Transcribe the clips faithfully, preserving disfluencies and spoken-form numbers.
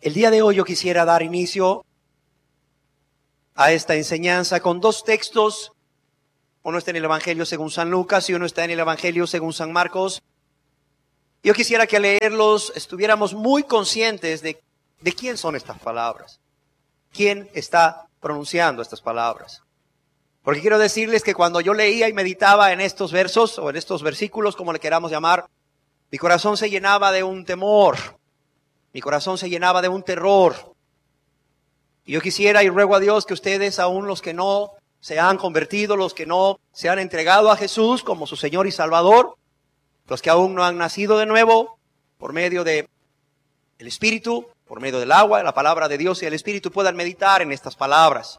El día de hoy yo quisiera dar inicio a esta enseñanza con dos textos. Uno está en el Evangelio según San Lucas y uno está en el Evangelio según San Marcos. Yo quisiera que al leerlos estuviéramos muy conscientes de, de quién son estas palabras. ¿Quién está pronunciando estas palabras? Porque quiero decirles que cuando yo leía y meditaba en estos versos o en estos versículos, como le queramos llamar, mi corazón se llenaba de un temor. Mi corazón se llenaba de un terror. Y yo quisiera y ruego a Dios que ustedes, aún los que no se han convertido, los que no se han entregado a Jesús como su Señor y Salvador, los que aún no han nacido de nuevo por medio de el Espíritu, por medio del agua, la palabra de Dios y el Espíritu, puedan meditar en estas palabras.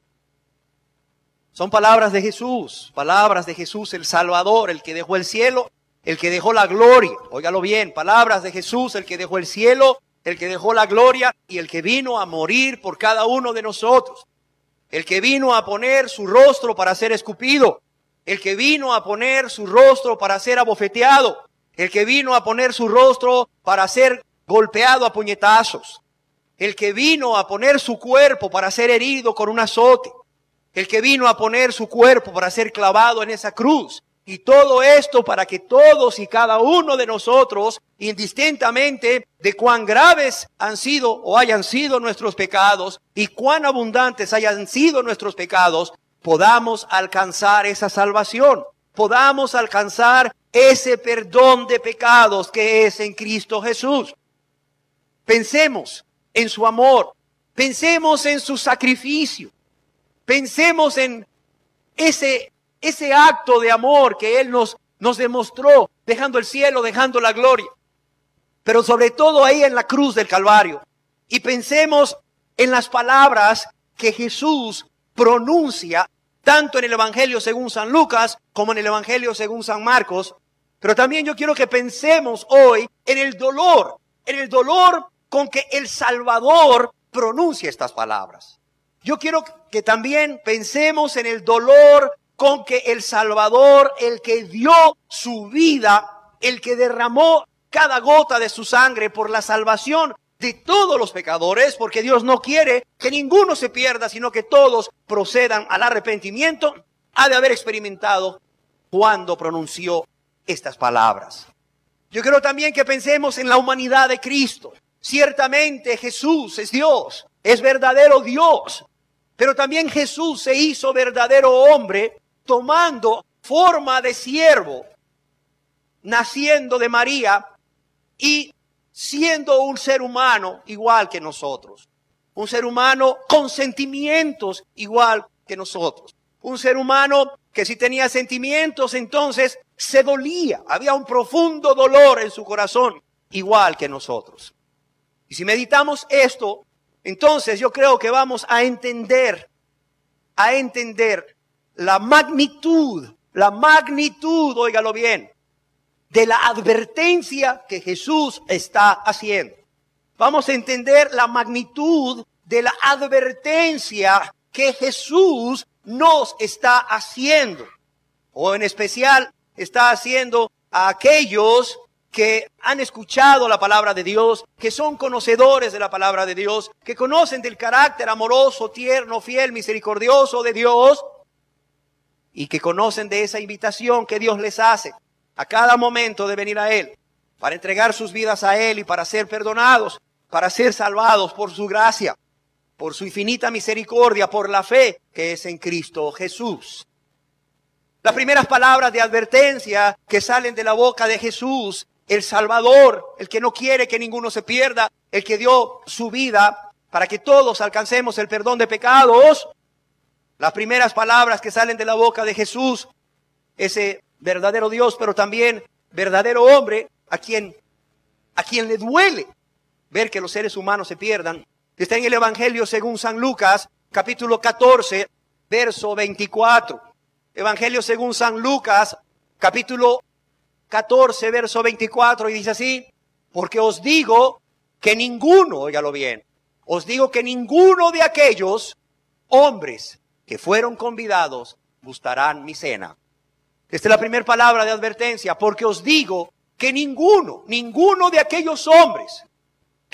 Son palabras de Jesús, palabras de Jesús el Salvador, el que dejó el cielo, el que dejó la gloria. Óigalo bien, palabras de Jesús, el que dejó el cielo, el que dejó la gloria y el que vino a morir por cada uno de nosotros. El que vino a poner su rostro para ser escupido. El que vino a poner su rostro para ser abofeteado. El que vino a poner su rostro para ser golpeado a puñetazos. El que vino a poner su cuerpo para ser herido con un azote. El que vino a poner su cuerpo para ser clavado en esa cruz. Y todo esto para que todos y cada uno de nosotros, indistintamente de cuán graves han sido o hayan sido nuestros pecados y cuán abundantes hayan sido nuestros pecados, podamos alcanzar esa salvación, podamos alcanzar ese perdón de pecados que es en Cristo Jesús. Pensemos en su amor, pensemos en su sacrificio, pensemos en ese Ese acto de amor que Él nos, nos demostró, dejando el cielo, dejando la gloria. Pero sobre todo ahí en la cruz del Calvario. Y pensemos en las palabras que Jesús pronuncia, tanto en el Evangelio según San Lucas, como en el Evangelio según San Marcos. Pero también yo quiero que pensemos hoy en el dolor, en el dolor con que el Salvador pronuncia estas palabras. Yo quiero que también pensemos en el dolor con que el Salvador, el que dio su vida, el que derramó cada gota de su sangre por la salvación de todos los pecadores, porque Dios no quiere que ninguno se pierda, sino que todos procedan al arrepentimiento, ha de haber experimentado cuando pronunció estas palabras. Yo quiero también que pensemos en la humanidad de Cristo. Ciertamente Jesús es Dios, es verdadero Dios, pero también Jesús se hizo verdadero hombre, tomando forma de siervo, naciendo de María y siendo un ser humano igual que nosotros. Un ser humano con sentimientos igual que nosotros. Un ser humano que si tenía sentimientos entonces se dolía. Había un profundo dolor en su corazón igual que nosotros. Y si meditamos esto, entonces yo creo que vamos a entender, a entender la magnitud, la magnitud, óigalo bien, de la advertencia que Jesús está haciendo. Vamos a entender la magnitud de la advertencia que Jesús nos está haciendo. O en especial está haciendo a aquellos que han escuchado la palabra de Dios, que son conocedores de la palabra de Dios, que conocen del carácter amoroso, tierno, fiel, misericordioso de Dios, y que conocen de esa invitación que Dios les hace a cada momento de venir a Él, para entregar sus vidas a Él y para ser perdonados, para ser salvados por su gracia, por su infinita misericordia, por la fe que es en Cristo Jesús. Las primeras palabras de advertencia que salen de la boca de Jesús, el Salvador, el que no quiere que ninguno se pierda, el que dio su vida para que todos alcancemos el perdón de pecados. Las primeras palabras que salen de la boca de Jesús, ese verdadero Dios, pero también verdadero hombre, a quien, a quien le duele ver que los seres humanos se pierdan, está en el Evangelio según San Lucas, capítulo catorce, verso veinticuatro. Evangelio según San Lucas, capítulo catorce, verso veinticuatro, y dice así: porque os digo que ninguno, óigalo bien, os digo que ninguno de aquellos hombres que fueron convidados gustarán mi cena. Esta es la primera palabra de advertencia, porque os digo que ninguno, ninguno de aquellos hombres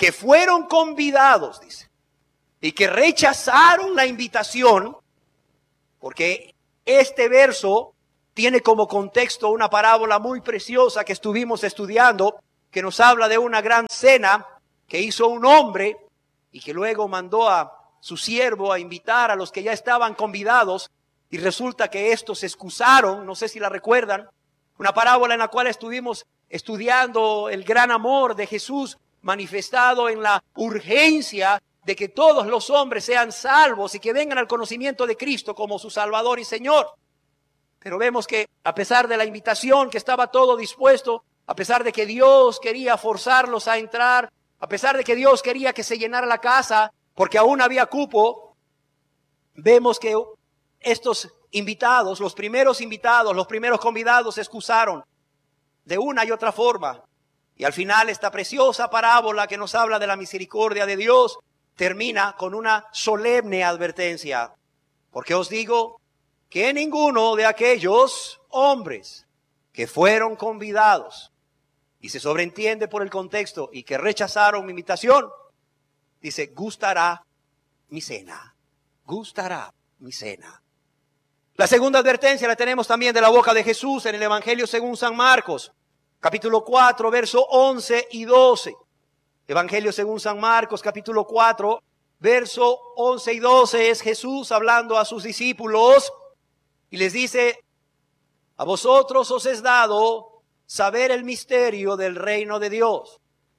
que fueron convidados, dice, y que rechazaron la invitación, porque este verso tiene como contexto una parábola muy preciosa que estuvimos estudiando, que nos habla de una gran cena que hizo un hombre y que luego mandó a su siervo a invitar a los que ya estaban convidados, y resulta que estos se excusaron, no sé si la recuerdan, una parábola en la cual estuvimos estudiando el gran amor de Jesús manifestado en la urgencia de que todos los hombres sean salvos y que vengan al conocimiento de Cristo como su Salvador y Señor. Pero vemos que a pesar de la invitación, que estaba todo dispuesto, a pesar de que Dios quería forzarlos a entrar, a pesar de que Dios quería que se llenara la casa, porque aún había cupo, vemos que estos invitados, los primeros invitados, los primeros convidados se excusaron de una y otra forma. Y al final esta preciosa parábola que nos habla de la misericordia de Dios termina con una solemne advertencia. Porque os digo que ninguno de aquellos hombres que fueron convidados, y se sobreentiende por el contexto, y que rechazaron mi invitación, dice, gustará mi cena, gustará mi cena. La segunda advertencia la tenemos también de la boca de Jesús en el Evangelio según San Marcos, capítulo cuatro, verso once y doce. Evangelio según San Marcos, capítulo cuatro, verso once y doce, es Jesús hablando a sus discípulos y les dice, a vosotros os es dado saber el misterio del reino de Dios.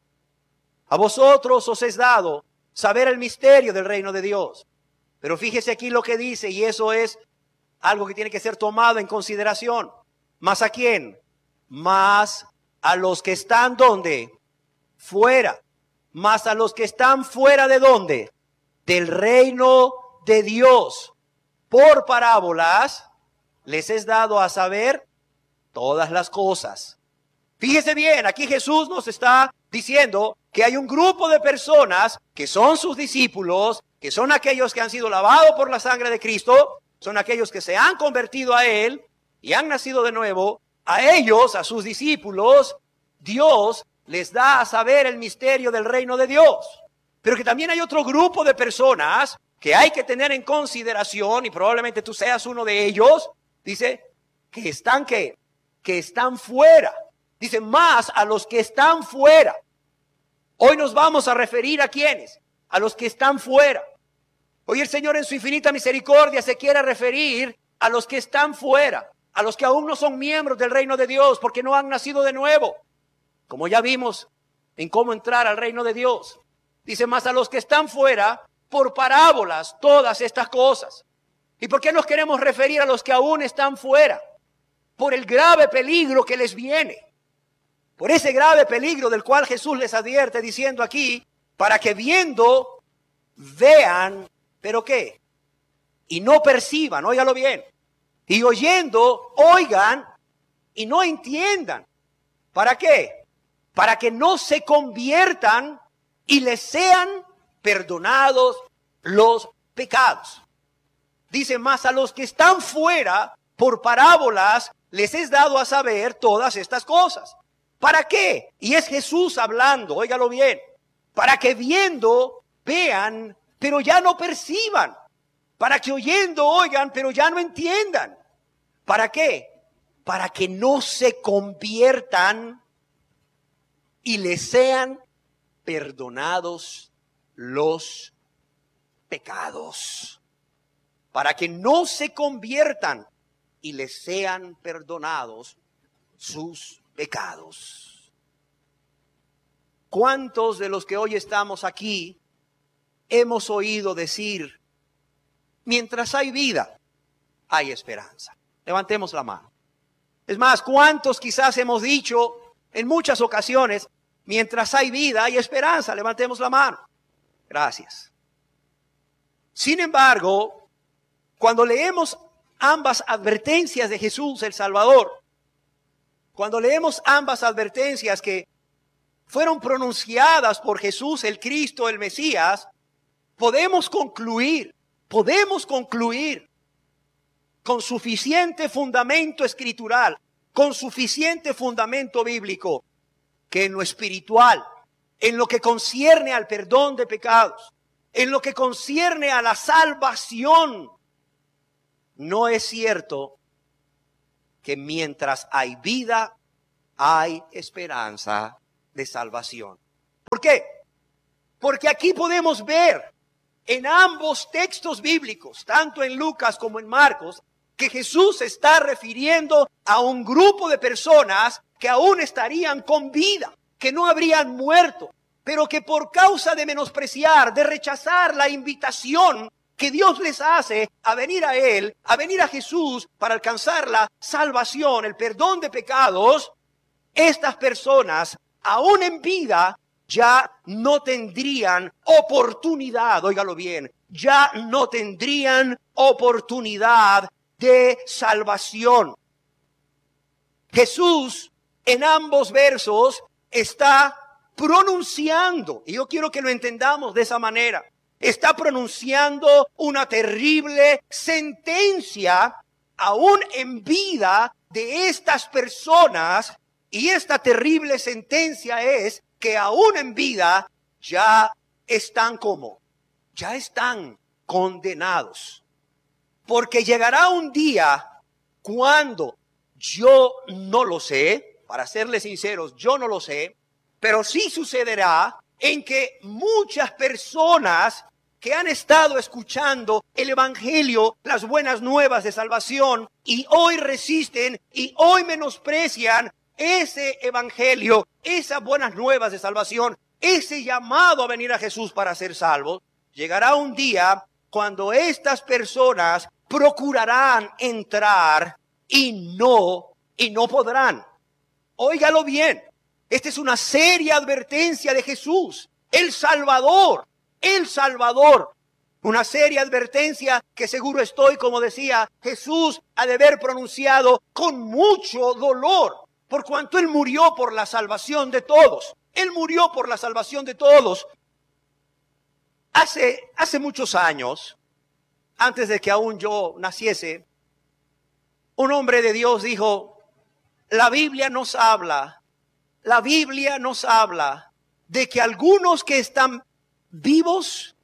A vosotros os es dado saber el misterio del reino de Dios. Pero fíjese aquí lo que dice, y eso es algo que tiene que ser tomado en consideración. ¿Más a quién? Más a los que están ¿dónde? Fuera. Más a los que están fuera de ¿dónde? Del reino de Dios. Por parábolas les es dado a saber todas las cosas. Fíjese bien, aquí Jesús nos está diciendo que hay un grupo de personas que son sus discípulos, que son aquellos que han sido lavados por la sangre de Cristo, son aquellos que se han convertido a Él y han nacido de nuevo. A ellos, a sus discípulos, Dios les da a saber el misterio del reino de Dios. Pero que también hay otro grupo de personas que hay que tener en consideración, y probablemente tú seas uno de ellos, dice, que están, ¿qué? Que están fuera. Dice, más a los que están fuera. Hoy nos vamos a referir a quiénes, a los que están fuera. Hoy el Señor en su infinita misericordia se quiere referir a los que están fuera, a los que aún no son miembros del reino de Dios porque no han nacido de nuevo. Como ya vimos en cómo entrar al reino de Dios. Dice, más a los que están fuera por parábolas todas estas cosas. ¿Y por qué nos queremos referir a los que aún están fuera? Por el grave peligro que les viene. Por ese grave peligro del cual Jesús les advierte diciendo aquí, para que viendo, vean, ¿pero qué? Y no perciban, óigalo bien. Y oyendo, oigan y no entiendan. ¿Para qué? Para que no se conviertan y les sean perdonados los pecados. Dice, más a los que están fuera, por parábolas, les es dado a saber todas estas cosas. ¿Para qué? Y es Jesús hablando, óigalo bien. Para que viendo, vean, pero ya no perciban. Para que oyendo, oigan, pero ya no entiendan. ¿Para qué? Para que no se conviertan y les sean perdonados los pecados. Para que no se conviertan y les sean perdonados sus pecados. ¿Cuántos de los que hoy estamos aquí hemos oído decir, mientras hay vida, hay esperanza? Levantemos la mano. Es más, ¿cuántos quizás hemos dicho en muchas ocasiones, mientras hay vida, hay esperanza? Levantemos la mano. Gracias. Sin embargo, cuando leemos ambas advertencias de Jesús el Salvador, cuando leemos ambas advertencias que fueron pronunciadas por Jesús el Cristo, el Mesías, podemos concluir, podemos concluir con suficiente fundamento escritural, con suficiente fundamento bíblico, que en lo espiritual, en lo que concierne al perdón de pecados, en lo que concierne a la salvación, no es cierto que mientras hay vida, hay esperanza de salvación. ¿Por qué? Porque aquí podemos ver en ambos textos bíblicos, tanto en Lucas como en Marcos, que Jesús se está refiriendo a un grupo de personas que aún estarían con vida, que no habrían muerto, pero que por causa de menospreciar, de rechazar la invitación que Dios les hace a venir a Él, a venir a Jesús para alcanzar la salvación, el perdón de pecados, estas personas, aún en vida, ya no tendrían oportunidad, óigalo bien, ya no tendrían oportunidad de salvación. Jesús en ambos versos está pronunciando, y yo quiero que lo entendamos de esa manera, está pronunciando una terrible sentencia aún en vida de estas personas, y esta terrible sentencia es que aún en vida ya están como, ya están condenados. Porque llegará un día cuando, yo no lo sé, para serles sinceros, yo no lo sé, pero sí sucederá en que muchas personas que han estado escuchando el evangelio, las buenas nuevas de salvación, y hoy resisten y hoy menosprecian ese evangelio, esas buenas nuevas de salvación, ese llamado a venir a Jesús para ser salvos, llegará un día cuando estas personas procurarán entrar y no, y no podrán. Óigalo bien, esta es una seria advertencia de Jesús, el Salvador, el Salvador. Una seria advertencia que seguro estoy, como decía, Jesús ha de haber pronunciado con mucho dolor, por cuanto Él murió por la salvación de todos. Él murió por la salvación de todos. Hace, hace muchos años, antes de que aún yo naciese, un hombre de Dios dijo, la Biblia nos habla, la Biblia nos habla de que algunos que están vivos,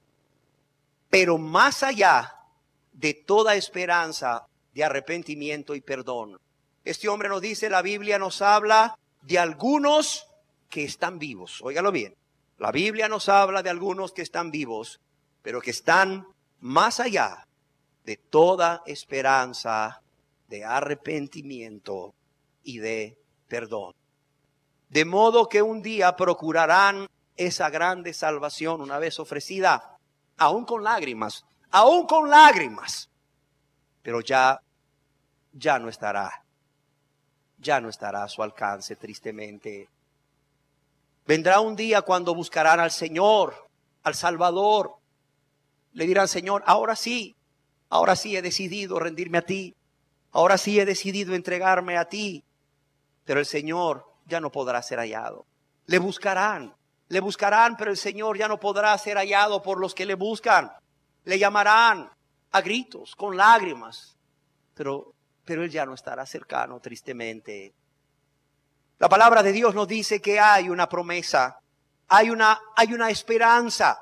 pero más allá de toda esperanza de arrepentimiento y perdón. Este hombre nos dice, la Biblia nos habla de algunos que están vivos. Óigalo bien. La Biblia nos habla de algunos que están vivos, pero que están más allá de toda esperanza de arrepentimiento y de perdón. De modo que un día procurarán esa grande salvación una vez ofrecida, aún con lágrimas, aún con lágrimas, pero ya, ya no estará. Ya no estará a su alcance, tristemente. Vendrá un día cuando buscarán al Señor, al Salvador. Le dirán, Señor, ahora sí, ahora sí he decidido rendirme a ti. Ahora sí he decidido entregarme a ti. Pero el Señor ya no podrá ser hallado. Le buscarán, le buscarán, pero el Señor ya no podrá ser hallado por los que le buscan. Le llamarán a gritos, con lágrimas, pero Pero Él ya no estará cercano, tristemente. La palabra de Dios nos dice que hay una promesa, hay una, hay una esperanza.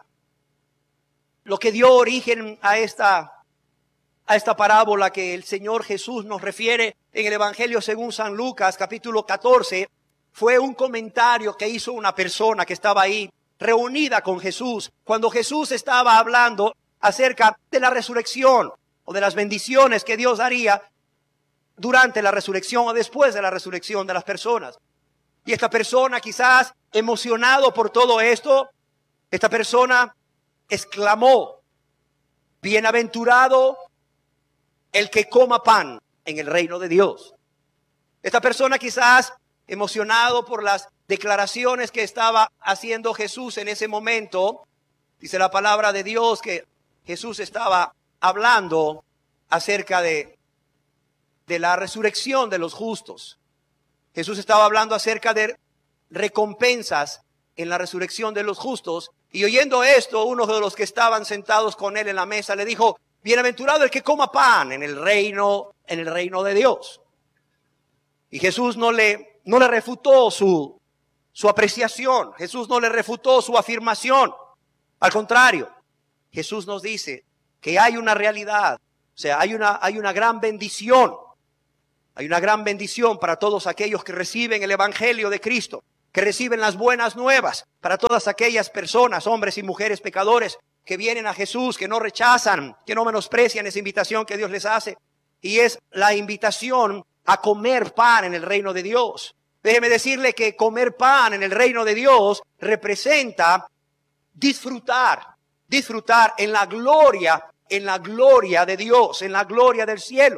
Lo que dio origen a esta, a esta parábola que el Señor Jesús nos refiere en el Evangelio según San Lucas, capítulo catorce, fue un comentario que hizo una persona que estaba ahí reunida con Jesús, cuando Jesús estaba hablando acerca de la resurrección o de las bendiciones que Dios daría durante la resurrección o después de la resurrección de las personas. Y esta persona, quizás emocionado por todo esto, esta persona exclamó, bienaventurado el que coma pan en el reino de Dios. Esta persona, quizás emocionado por las declaraciones que estaba haciendo Jesús en ese momento, dice la palabra de Dios que Jesús estaba hablando acerca de de la resurrección de los justos. Jesús estaba hablando acerca de recompensas en la resurrección de los justos, y oyendo esto, uno de los que estaban sentados con él en la mesa le dijo, bienaventurado el que coma pan en el reino, en el reino de Dios. Y Jesús no le, no le refutó su, su apreciación. Jesús no le refutó su afirmación. Al contrario, Jesús nos dice que hay una realidad, o sea, hay una, hay una gran bendición. Hay una gran bendición para todos aquellos que reciben el Evangelio de Cristo, que reciben las buenas nuevas, para todas aquellas personas, hombres y mujeres pecadores, que vienen a Jesús, que no rechazan, que no menosprecian esa invitación que Dios les hace. Y es la invitación a comer pan en el reino de Dios. Déjeme decirle que comer pan en el reino de Dios representa disfrutar, disfrutar en la gloria, en la gloria de Dios, en la gloria del cielo.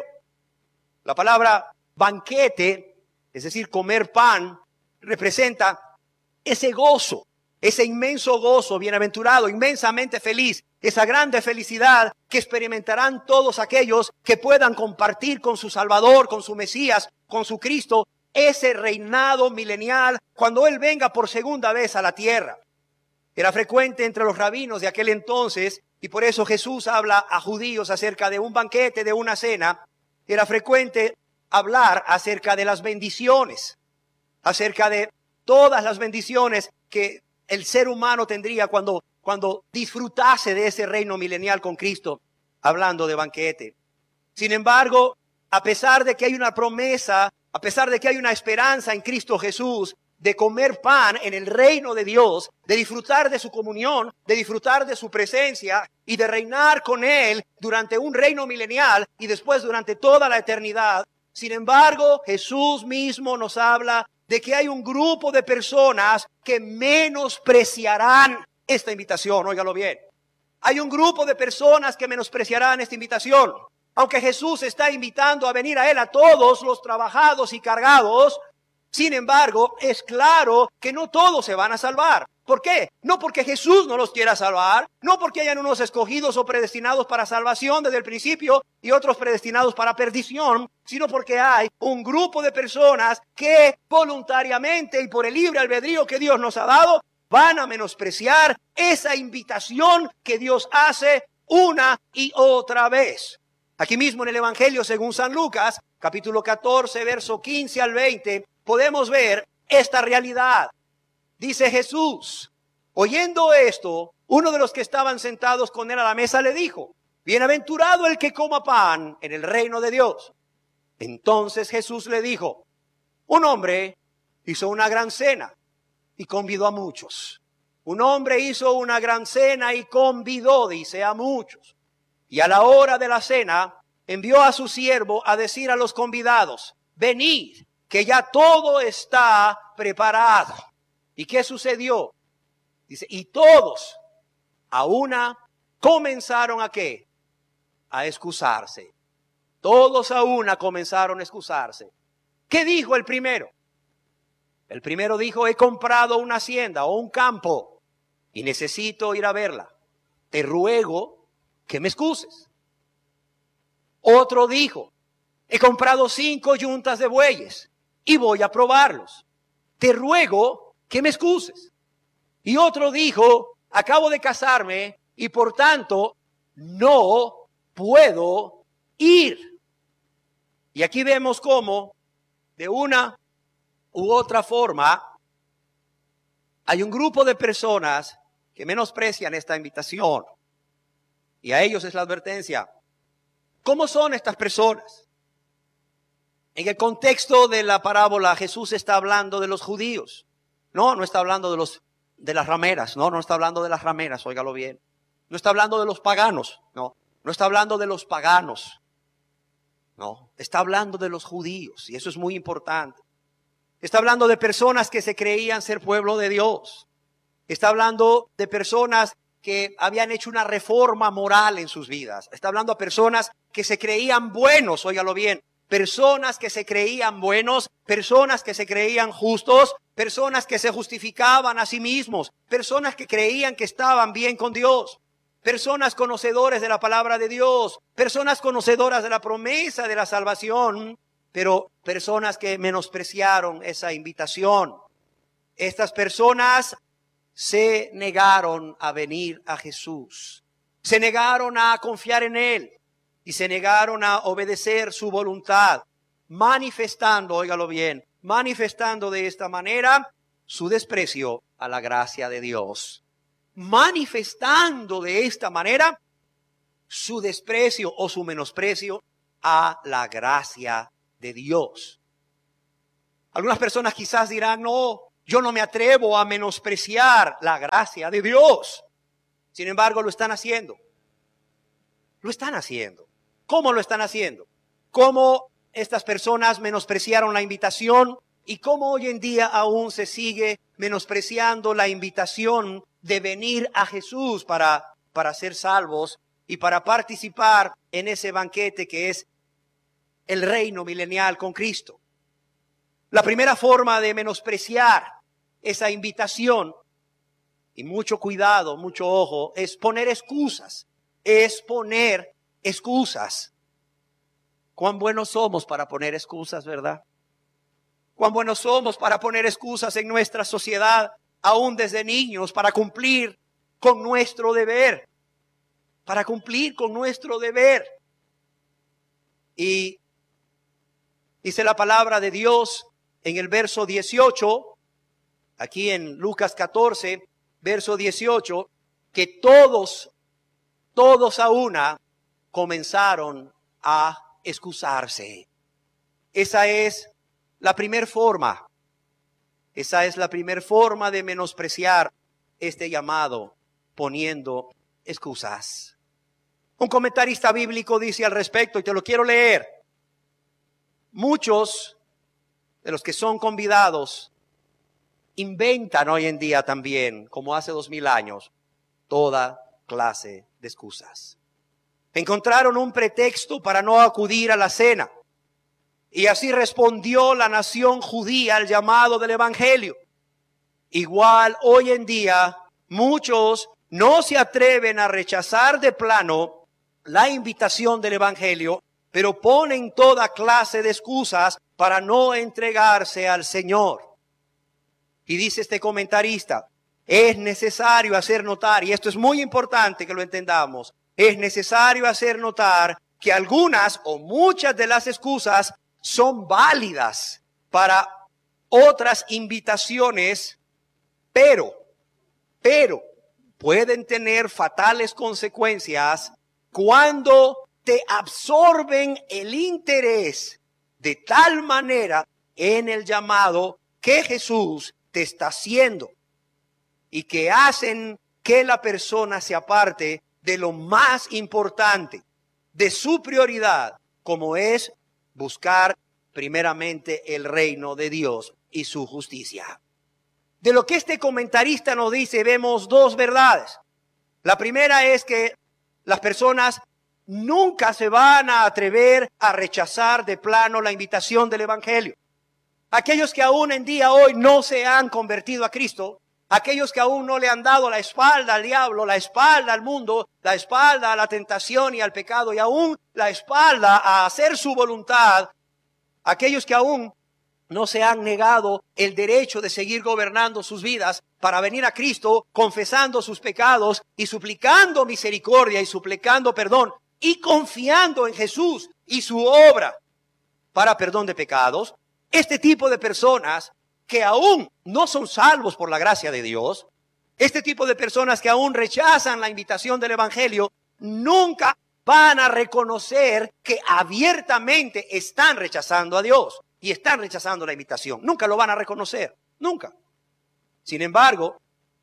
La palabra banquete, es decir, comer pan, representa ese gozo, ese inmenso gozo, bienaventurado, inmensamente feliz, esa grande felicidad que experimentarán todos aquellos que puedan compartir con su Salvador, con su Mesías, con su Cristo, ese reinado milenial cuando Él venga por segunda vez a la tierra. Era frecuente entre los rabinos de aquel entonces, y por eso Jesús habla a judíos acerca de un banquete, de una cena. Era frecuente hablar acerca de las bendiciones, acerca de todas las bendiciones que el ser humano tendría cuando, cuando disfrutase de ese reino milenial con Cristo, hablando de banquete. Sin embargo, a pesar de que hay una promesa, a pesar de que hay una esperanza en Cristo Jesús, de comer pan en el reino de Dios, de disfrutar de su comunión, de disfrutar de su presencia y de reinar con Él durante un reino milenial y después durante toda la eternidad. Sin embargo, Jesús mismo nos habla de que hay un grupo de personas que menospreciarán esta invitación. Óigalo bien. Hay un grupo de personas que menospreciarán esta invitación. Aunque Jesús está invitando a venir a Él a todos los trabajados y cargados, sin embargo, es claro que no todos se van a salvar. ¿Por qué? No porque Jesús no los quiera salvar, no porque hayan unos escogidos o predestinados para salvación desde el principio y otros predestinados para perdición, sino porque hay un grupo de personas que voluntariamente y por el libre albedrío que Dios nos ha dado, van a menospreciar esa invitación que Dios hace una y otra vez. Aquí mismo en el Evangelio según San Lucas, capítulo catorce, verso quince al veinte, podemos ver esta realidad. Dice Jesús, oyendo esto, uno de los que estaban sentados con él a la mesa le dijo, bienaventurado el que coma pan en el reino de Dios. Entonces Jesús le dijo, un hombre hizo una gran cena y convidó a muchos. Un hombre hizo una gran cena y convidó, dice, a muchos. Y a la hora de la cena envió a su siervo a decir a los convidados, venid, que ya todo está preparado. ¿Y qué sucedió? Dice, y todos a una comenzaron a ¿qué? A excusarse. Todos a una comenzaron a excusarse. ¿Qué dijo el primero? El primero dijo, he comprado una hacienda o un campo y necesito ir a verla. Te ruego que me excuses. Otro dijo, he comprado cinco yuntas de bueyes y voy a probarlos. Te ruego que me excuses. Y otro dijo, acabo de casarme y por tanto no puedo ir. Y aquí vemos cómo de una u otra forma hay un grupo de personas que menosprecian esta invitación. Y a ellos es la advertencia. ¿Cómo son estas personas? En el contexto de la parábola, Jesús está hablando de los judíos. No, no está hablando de los de las rameras. No, no está hablando de las rameras, óigalo bien. No está hablando de los paganos. No, no está hablando de los paganos. No, está hablando de los judíos. Y eso es muy importante. Está hablando de personas que se creían ser pueblo de Dios. Está hablando de personas que habían hecho una reforma moral en sus vidas. Está hablando a personas que se creían buenos, óigalo bien. Personas que se creían buenos, personas que se creían justos, personas que se justificaban a sí mismos, personas que creían que estaban bien con Dios, personas conocedores de la palabra de Dios, personas conocedoras de la promesa de la salvación, pero personas que menospreciaron esa invitación. Estas personas se negaron a venir a Jesús, se negaron a confiar en Él. Y se negaron a obedecer su voluntad, manifestando, óigalo bien, manifestando de esta manera su desprecio a la gracia de Dios, manifestando de esta manera su desprecio o su menosprecio a la gracia de Dios. Algunas personas quizás dirán, no, yo no me atrevo a menospreciar la gracia de Dios. Sin embargo, lo están haciendo. Lo están haciendo. ¿Cómo lo están haciendo? ¿Cómo estas personas menospreciaron la invitación? ¿Y cómo hoy en día aún se sigue menospreciando la invitación de venir a Jesús para, para ser salvos y para participar en ese banquete que es el reino milenial con Cristo? La primera forma de menospreciar esa invitación, y mucho cuidado, mucho ojo, es poner excusas. Es poner excusas. Cuán buenos somos para poner excusas, ¿verdad? Cuán buenos somos para poner excusas en nuestra sociedad, aún desde niños, para cumplir con nuestro deber. Para cumplir con nuestro deber. Y dice la palabra de Dios en el verso dieciocho, aquí en Lucas catorce, verso dieciocho, que todos, todos a una comenzaron a excusarse. Esa es la primera forma. Esa es la primera forma de menospreciar este llamado, poniendo excusas. Un comentarista bíblico dice al respecto, y te lo quiero leer. Muchos de los que son convidados inventan hoy en día también, como hace dos mil años, toda clase de excusas. Encontraron un pretexto para no acudir a la cena. Y así respondió la nación judía al llamado del Evangelio. Igual hoy en día muchos no se atreven a rechazar de plano la invitación del Evangelio, pero ponen toda clase de excusas para no entregarse al Señor. Y dice este comentarista, es necesario hacer notar, y esto es muy importante que lo entendamos, es necesario hacer notar que algunas o muchas de las excusas son válidas para otras invitaciones, pero, pero pueden tener fatales consecuencias cuando te absorben el interés de tal manera en el llamado que Jesús te está haciendo y que hacen que la persona se aparte de lo más importante, de su prioridad, como es buscar primeramente el reino de Dios y su justicia. De lo que este comentarista nos dice, vemos dos verdades. La primera es que las personas nunca se van a atrever a rechazar de plano la invitación del Evangelio. Aquellos que aún en día hoy no se han convertido a Cristo, aquellos que aún no le han dado la espalda al diablo, la espalda al mundo, la espalda a la tentación y al pecado, y aún la espalda a hacer su voluntad, aquellos que aún no se han negado el derecho de seguir gobernando sus vidas para venir a Cristo, confesando sus pecados y suplicando misericordia y suplicando perdón y confiando en Jesús y su obra para perdón de pecados. Este tipo de personas que aún no son salvos por la gracia de Dios, este tipo de personas que aún rechazan la invitación del Evangelio, nunca van a reconocer que abiertamente están rechazando a Dios y están rechazando la invitación. Nunca lo van a reconocer, nunca. Sin embargo,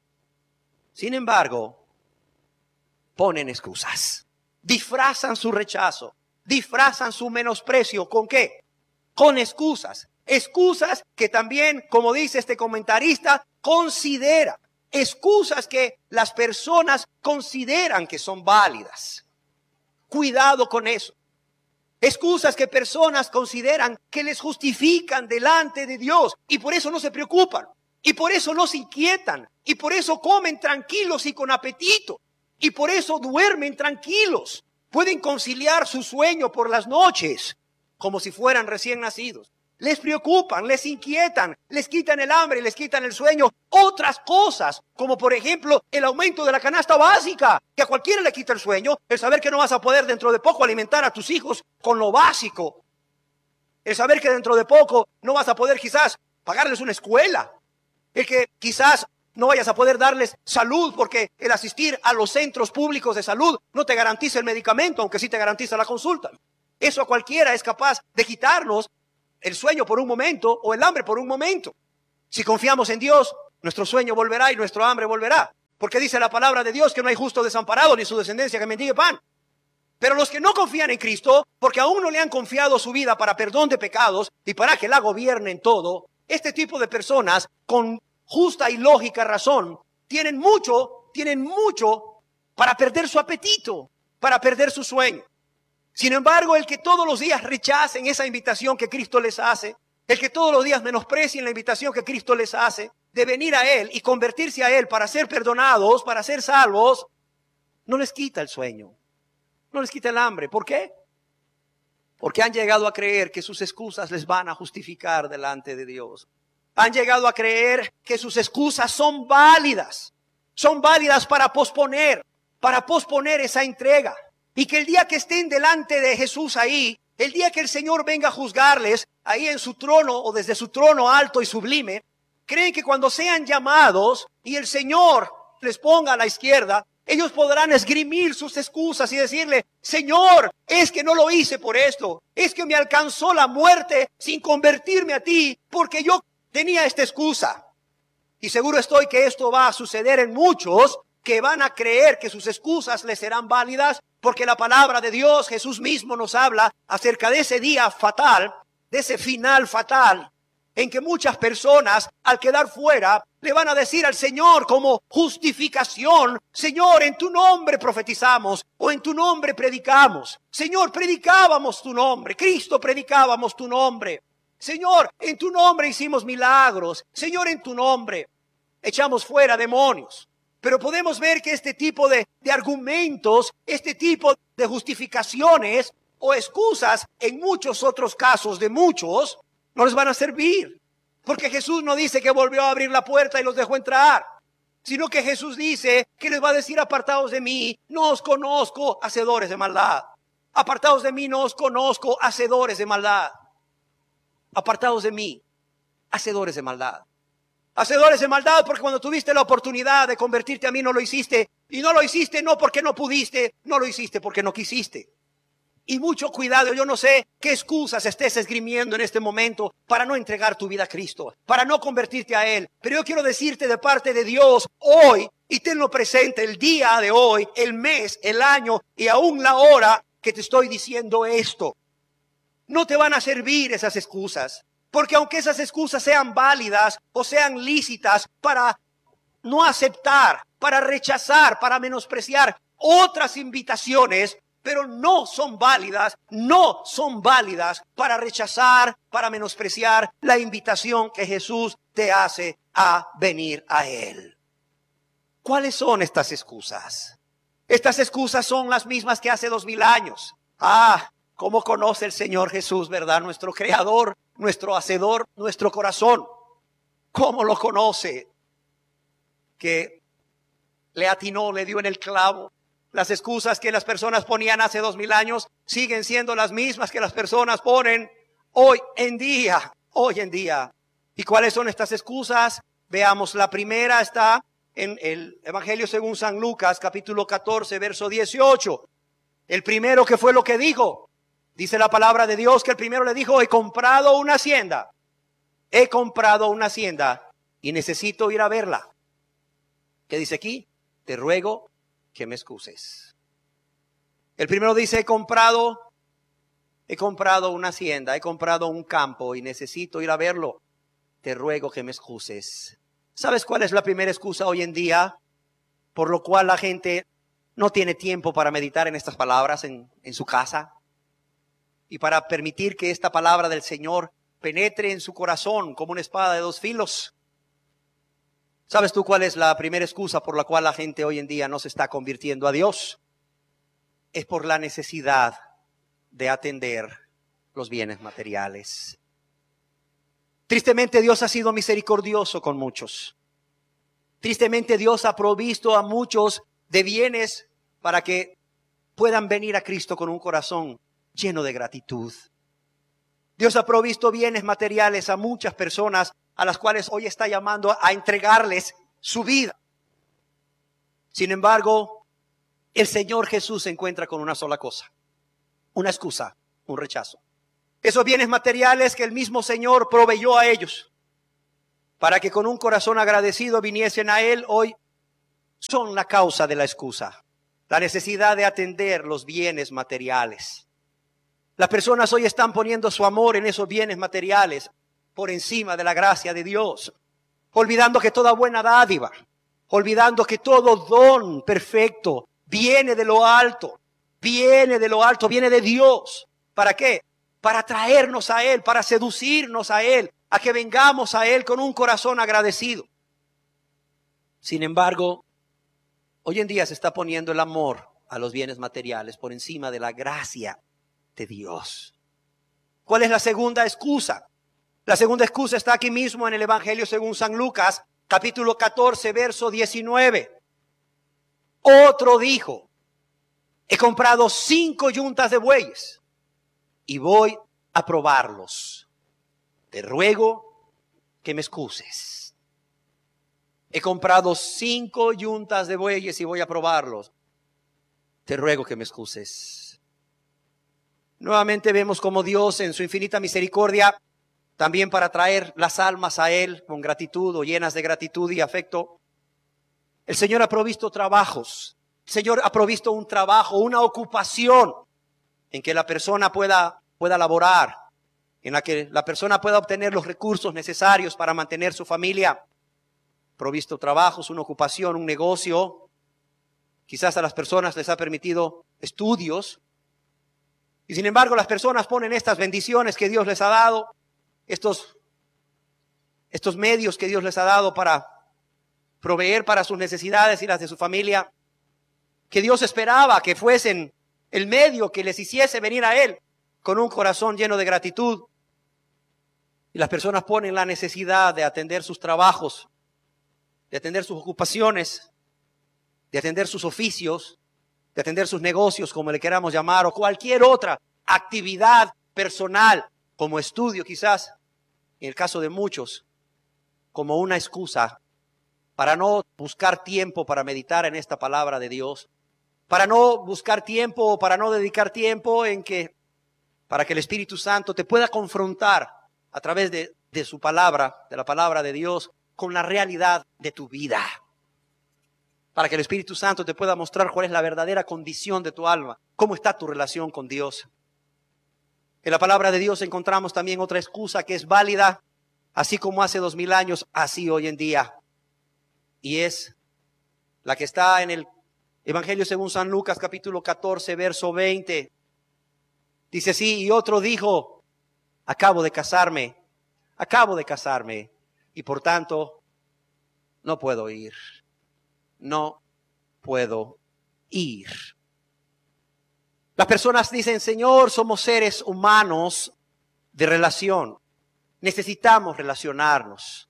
sin embargo, ponen excusas, disfrazan su rechazo, disfrazan su menosprecio. ¿Con qué? Con excusas. Excusas que también, como dice este comentarista, considera. Excusas que las personas consideran que son válidas. Cuidado con eso. Excusas que personas consideran que les justifican delante de Dios y por eso no se preocupan. Y por eso no se inquietan. Y por eso comen tranquilos y con apetito. Y por eso duermen tranquilos. Pueden conciliar su sueño por las noches como si fueran recién nacidos. Les preocupan, les inquietan, les quitan el hambre, les quitan el sueño. Otras cosas, como por ejemplo el aumento de la canasta básica, que a cualquiera le quita el sueño, el saber que no vas a poder dentro de poco alimentar a tus hijos con lo básico. El saber que dentro de poco no vas a poder quizás pagarles una escuela. El que quizás no vayas a poder darles salud porque el asistir a los centros públicos de salud no te garantiza el medicamento, aunque sí te garantiza la consulta. Eso a cualquiera es capaz de quitarnos el sueño por un momento o el hambre por un momento. Si confiamos en Dios, nuestro sueño volverá y nuestro hambre volverá. Porque dice la palabra de Dios que no hay justo desamparado ni su descendencia que mendigue pan. Pero los que no confían en Cristo, porque aún no le han confiado su vida para perdón de pecados y para que la gobiernen todo, este tipo de personas, con justa y lógica razón, tienen mucho, tienen mucho para perder su apetito, para perder su sueño. Sin embargo, el que todos los días rechacen esa invitación que Cristo les hace, el que todos los días menosprecien la invitación que Cristo les hace, de venir a Él y convertirse a Él para ser perdonados, para ser salvos, no les quita el sueño, no les quita el hambre. ¿Por qué? Porque han llegado a creer que sus excusas les van a justificar delante de Dios. Han llegado a creer que sus excusas son válidas, son válidas para posponer, para posponer esa entrega. Y que el día que estén delante de Jesús ahí, el día que el Señor venga a juzgarles, ahí en su trono o desde su trono alto y sublime, creen que cuando sean llamados y el Señor les ponga a la izquierda, ellos podrán esgrimir sus excusas y decirle, Señor, es que no lo hice por esto, es que me alcanzó la muerte sin convertirme a ti, porque yo tenía esta excusa. Y seguro estoy que esto va a suceder en muchos que van a creer que sus excusas les serán válidas, porque la palabra de Dios, Jesús mismo nos habla acerca de ese día fatal, de ese final fatal, en que muchas personas, al quedar fuera, le van a decir al Señor como justificación, Señor, en tu nombre profetizamos, o en tu nombre predicamos. Señor, predicábamos tu nombre, Cristo predicábamos tu nombre. Señor, en tu nombre hicimos milagros. Señor, en tu nombre echamos fuera demonios. Pero podemos ver que este tipo de, de argumentos, este tipo de justificaciones o excusas, en muchos otros casos de muchos, no les van a servir. Porque Jesús no dice que volvió a abrir la puerta y los dejó entrar, sino que Jesús dice que les va a decir, apartaos de mí, no os conozco, hacedores de maldad. Apartaos de mí, no os conozco, hacedores de maldad. Apartaos de mí, hacedores de maldad. Hacedores de maldad porque cuando tuviste la oportunidad de convertirte a mí no lo hiciste. Y no lo hiciste no porque no pudiste, no lo hiciste porque no quisiste. Y mucho cuidado, yo no sé qué excusas estés esgrimiendo en este momento para no entregar tu vida a Cristo, para no convertirte a Él. Pero yo quiero decirte de parte de Dios hoy, y tenlo presente, el día de hoy, el mes, el año y aún la hora que te estoy diciendo esto. No te van a servir esas excusas. Porque aunque esas excusas sean válidas o sean lícitas para no aceptar, para rechazar, para menospreciar otras invitaciones, pero no son válidas, no son válidas para rechazar, para menospreciar la invitación que Jesús te hace a venir a Él. ¿Cuáles son estas excusas? Estas excusas son las mismas que hace dos mil años. Ah, ¿cómo conoce el Señor Jesús, verdad? Nuestro Creador, nuestro Hacedor, nuestro corazón. ¿Cómo lo conoce? Que le atinó, le dio en el clavo. Las excusas que las personas ponían hace dos mil años siguen siendo las mismas que las personas ponen hoy en día, hoy en día. ¿Y cuáles son estas excusas? Veamos, la primera está en el Evangelio según San Lucas, capítulo catorce, verso dieciocho. El primero, que fue lo que dijo. Dice la palabra de Dios que el primero le dijo, he comprado una hacienda. He comprado una hacienda y necesito ir a verla. ¿Qué dice aquí? Te ruego que me excuses. El primero dice, he comprado, he comprado una hacienda, he comprado un campo y necesito ir a verlo. Te ruego que me excuses. ¿Sabes cuál es la primera excusa hoy en día? Por lo cual la gente no tiene tiempo para meditar en estas palabras en, en su casa. Y para permitir que esta palabra del Señor penetre en su corazón como una espada de dos filos. ¿Sabes tú cuál es la primera excusa por la cual la gente hoy en día no se está convirtiendo a Dios? Es por la necesidad de atender los bienes materiales. Tristemente Dios ha sido misericordioso con muchos. Tristemente Dios ha provisto a muchos de bienes para que puedan venir a Cristo con un corazón lleno de gratitud. Dios ha provisto bienes materiales a muchas personas a las cuales hoy está llamando a entregarles su vida. Sin embargo, el Señor Jesús se encuentra con una sola cosa, una excusa, un rechazo. Esos bienes materiales que el mismo Señor proveyó a ellos, para que con un corazón agradecido viniesen a Él, hoy son la causa de la excusa, la necesidad de atender los bienes materiales. Las personas hoy están poniendo su amor en esos bienes materiales por encima de la gracia de Dios, olvidando que toda buena dádiva, olvidando que todo don perfecto viene de lo alto, viene de lo alto, viene de Dios. ¿Para qué? Para traernos a Él, para seducirnos a Él, a que vengamos a Él con un corazón agradecido. Sin embargo, hoy en día se está poniendo el amor a los bienes materiales por encima de la gracia de Dios. ¿Cuál es la segunda excusa? La segunda excusa está aquí mismo en el Evangelio según San Lucas, capítulo catorce, verso diecinueve. Otro dijo, he comprado cinco yuntas de bueyes y voy a probarlos. Te ruego que me excuses. He comprado cinco yuntas de bueyes y voy a probarlos. Te ruego que me excuses. Nuevamente vemos como Dios en su infinita misericordia, también para traer las almas a Él con gratitud o llenas de gratitud y afecto, el Señor ha provisto trabajos. El Señor ha provisto un trabajo, una ocupación en que la persona pueda, pueda laborar, en la que la persona pueda obtener los recursos necesarios para mantener su familia. Provisto trabajos, una ocupación, un negocio. Quizás a las personas les ha permitido estudios. Y sin embargo, las personas ponen estas bendiciones que Dios les ha dado, estos, estos medios que Dios les ha dado para proveer para sus necesidades y las de su familia, que Dios esperaba que fuesen el medio que les hiciese venir a Él con un corazón lleno de gratitud. Y las personas ponen la necesidad de atender sus trabajos, de atender sus ocupaciones, de atender sus oficios, de atender sus negocios, como le queramos llamar, o cualquier otra actividad personal, como estudio quizás, en el caso de muchos, como una excusa para no buscar tiempo para meditar en esta palabra de Dios, para no buscar tiempo, para no dedicar tiempo en que, para que el Espíritu Santo te pueda confrontar a través de, de su palabra, de la palabra de Dios, con la realidad de tu vida. Para que el Espíritu Santo te pueda mostrar cuál es la verdadera condición de tu alma, cómo está tu relación con Dios. En la palabra de Dios encontramos también otra excusa que es válida, así como hace dos mil años, así hoy en día. Y es la que está en el Evangelio según San Lucas, capítulo catorce, verso veinte. Dice así, y otro dijo, acabo de casarme, acabo de casarme, y por tanto no puedo ir. No puedo ir. Las personas dicen, Señor, somos seres humanos de relación. Necesitamos relacionarnos.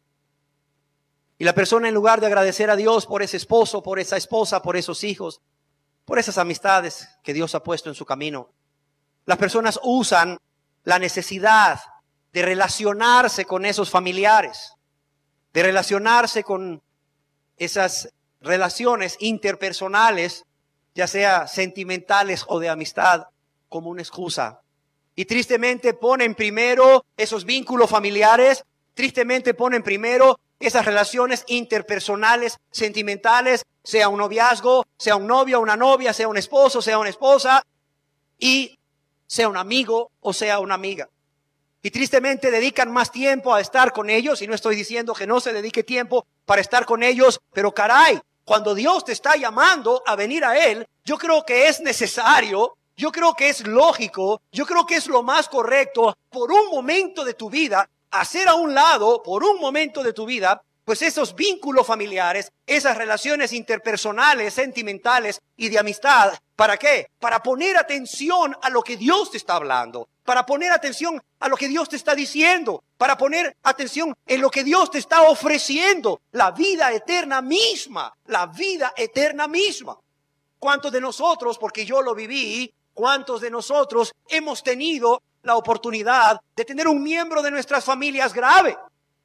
Y la persona, en lugar de agradecer a Dios por ese esposo, por esa esposa, por esos hijos, por esas amistades que Dios ha puesto en su camino, las personas usan la necesidad de relacionarse con esos familiares, de relacionarse con esas relaciones interpersonales, ya sea sentimentales o de amistad, como una excusa. Y tristemente ponen primero esos vínculos familiares, tristemente ponen primero esas relaciones interpersonales, sentimentales, sea un noviazgo, sea un novio, una novia, sea un esposo, sea una esposa, y sea un amigo o sea una amiga. Y tristemente dedican más tiempo a estar con ellos, y no estoy diciendo que no se dedique tiempo para estar con ellos, pero caray, cuando Dios te está llamando a venir a Él, yo creo que es necesario, yo creo que es lógico, yo creo que es lo más correcto, por un momento de tu vida, hacer a un lado, por un momento de tu vida, pues esos vínculos familiares, esas relaciones interpersonales, sentimentales y de amistad. ¿Para qué? Para poner atención a lo que Dios te está hablando, para poner atención a lo que Dios te está diciendo, para poner atención en lo que Dios te está ofreciendo, la vida eterna misma, la vida eterna misma. ¿Cuántos de nosotros, porque yo lo viví, cuántos de nosotros hemos tenido la oportunidad de tener un miembro de nuestras familias grave?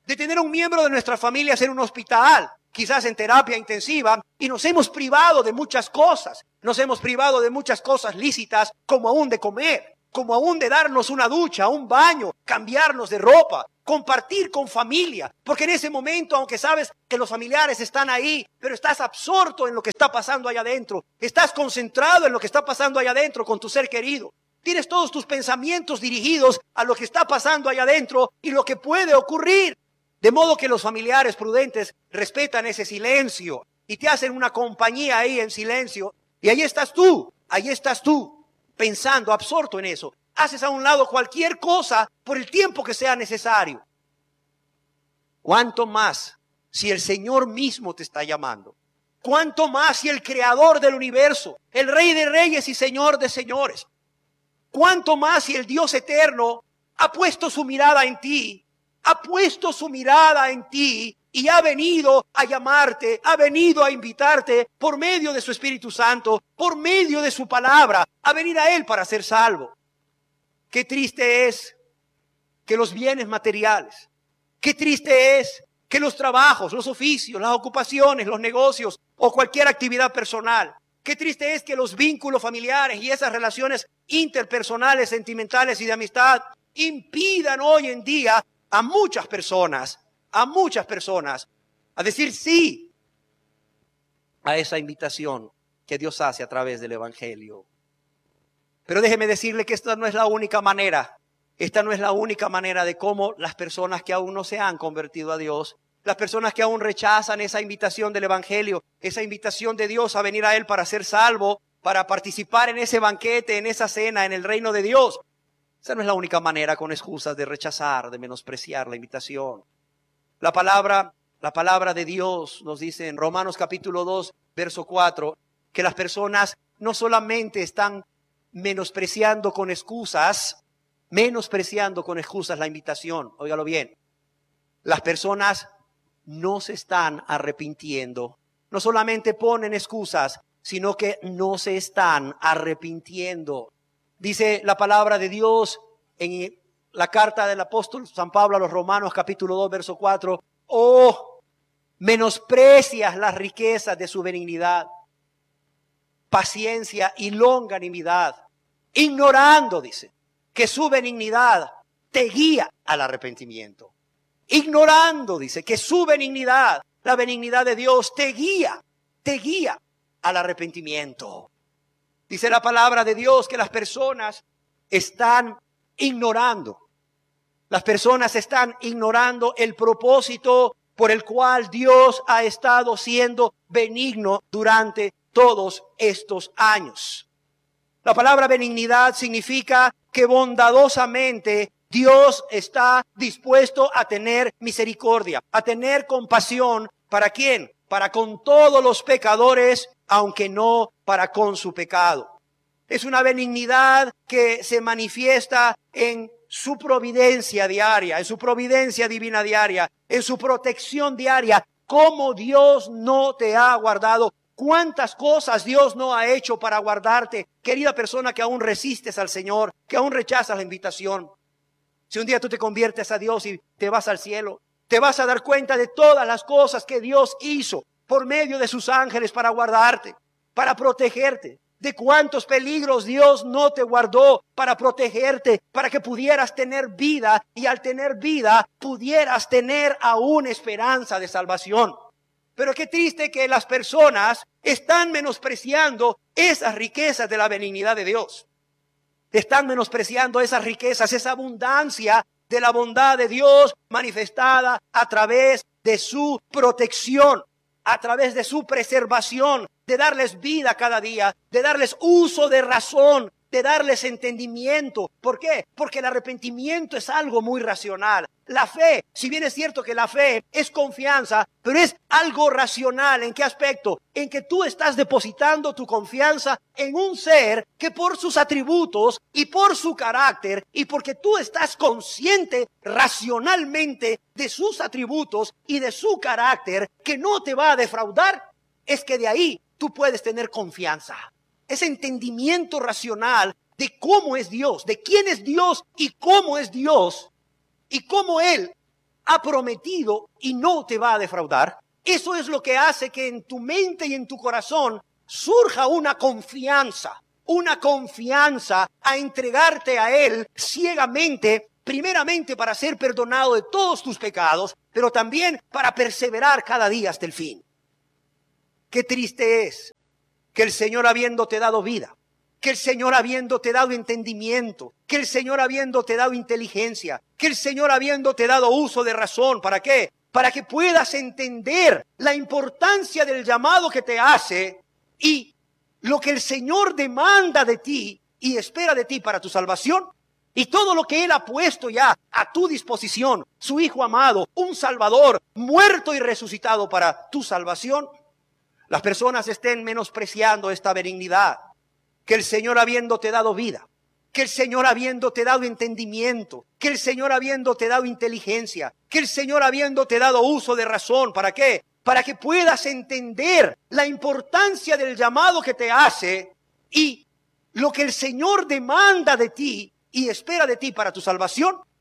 de tener un miembro de nuestras familias en un hospital, quizás en terapia intensiva, y nos hemos privado de muchas cosas. Nos hemos privado de muchas cosas lícitas, como aún de comer, como aún de darnos una ducha, un baño, cambiarnos de ropa, compartir con familia. Porque en ese momento, aunque sabes que los familiares están ahí, pero estás absorto en lo que está pasando allá adentro, estás concentrado en lo que está pasando allá adentro con tu ser querido. Tienes todos tus pensamientos dirigidos a lo que está pasando allá adentro y lo que puede ocurrir. De modo que los familiares prudentes respetan ese silencio y te hacen una compañía ahí en silencio. Y ahí estás tú, ahí estás tú, pensando, absorto en eso. Haces a un lado cualquier cosa por el tiempo que sea necesario. ¿Cuánto más si el Señor mismo te está llamando? ¿Cuánto más si el Creador del universo, el Rey de Reyes y Señor de Señores? ¿Cuánto más si el Dios eterno ha puesto su mirada en ti? Ha puesto su mirada en ti y ha venido a llamarte, ha venido a invitarte por medio de su Espíritu Santo, por medio de su palabra, a venir a Él para ser salvo. Qué triste es que los bienes materiales, qué triste es que los trabajos, los oficios, las ocupaciones, los negocios o cualquier actividad personal, qué triste es que los vínculos familiares y esas relaciones interpersonales, sentimentales y de amistad impidan hoy en día a muchas personas, a muchas personas, a decir sí a esa invitación que Dios hace a través del Evangelio. Pero déjeme decirle que esta no es la única manera, esta no es la única manera de cómo las personas que aún no se han convertido a Dios, las personas que aún rechazan esa invitación del Evangelio, esa invitación de Dios a venir a Él para ser salvo, para participar en ese banquete, en esa cena, en el reino de Dios. Esa no es la única manera con excusas de rechazar, de menospreciar la invitación. La palabra, la palabra de Dios nos dice en Romanos capítulo dos, verso cuatro, que las personas no solamente están menospreciando con excusas, menospreciando con excusas la invitación. Óigalo bien. Las personas no se están arrepintiendo. No solamente ponen excusas, sino que no se están arrepintiendo. Dice la palabra de Dios en la carta del apóstol San Pablo a los Romanos capítulo dos, verso cuatro. Oh, menosprecias las riquezas de su benignidad, paciencia y longanimidad, ignorando, dice, que su benignidad te guía al arrepentimiento. Ignorando, dice, que su benignidad, la benignidad de Dios, te guía, te guía al arrepentimiento. Dice la palabra de Dios que las personas están ignorando. Las personas están ignorando el propósito por el cual Dios ha estado siendo benigno durante todos estos años. La palabra benignidad significa que bondadosamente Dios está dispuesto a tener misericordia, a tener compasión. ¿Para quién? Para con todos los pecadores, aunque no para con su pecado. Es una benignidad que se manifiesta en su providencia diaria, en su providencia divina diaria, en su protección diaria. ¿Cómo Dios no te ha guardado? ¿Cuántas cosas Dios no ha hecho para guardarte? Querida persona que aún resistes al Señor, que aún rechazas la invitación. Si un día tú te conviertes a Dios y te vas al cielo, te vas a dar cuenta de todas las cosas que Dios hizo por medio de sus ángeles para guardarte, para protegerte. De cuántos peligros Dios no te guardó para protegerte, para que pudieras tener vida y al tener vida pudieras tener aún esperanza de salvación. Pero qué triste que las personas están menospreciando esas riquezas de la benignidad de Dios. Están menospreciando esas riquezas, esa abundancia de la bondad de Dios manifestada a través de su protección, a través de su preservación, de darles vida cada día, de darles uso de razón, de darles entendimiento. ¿Por qué? Porque el arrepentimiento es algo muy racional. La fe, si bien es cierto que la fe es confianza, pero es algo racional. ¿En qué aspecto? En que tú estás depositando tu confianza en un ser que por sus atributos y por su carácter y porque tú estás consciente racionalmente de sus atributos y de su carácter que no te va a defraudar, es que de ahí tú puedes tener confianza. Ese entendimiento racional de cómo es Dios, de quién es Dios y cómo es Dios y cómo Él ha prometido y no te va a defraudar. Eso es lo que hace que en tu mente y en tu corazón surja una confianza, una confianza a entregarte a Él ciegamente, primeramente para ser perdonado de todos tus pecados, pero también para perseverar cada día hasta el fin. Qué triste es que el Señor, habiéndote dado vida, que el Señor habiéndote dado entendimiento, que el Señor habiéndote dado inteligencia, que el Señor habiéndote dado uso de razón, ¿para qué? Para que puedas entender la importancia del llamado que te hace y lo que el Señor demanda de ti y espera de ti para tu salvación. Y todo lo que Él ha puesto ya a tu disposición, su Hijo amado, un Salvador, muerto y resucitado para tu salvación. Las personas estén menospreciando esta benignidad, que el Señor habiéndote dado vida, que el Señor habiéndote dado entendimiento, que el Señor habiéndote dado inteligencia, que el Señor habiéndote dado uso de razón, ¿para qué? Para que puedas entender la importancia del llamado que te hace y lo que el Señor demanda de ti y espera de ti para tu salvación.